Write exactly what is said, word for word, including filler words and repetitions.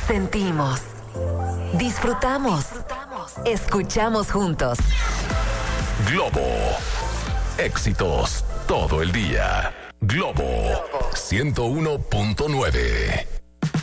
Sentimos, disfrutamos, escuchamos juntos. Globo. Éxitos todo el día. Globo ciento uno punto nueve.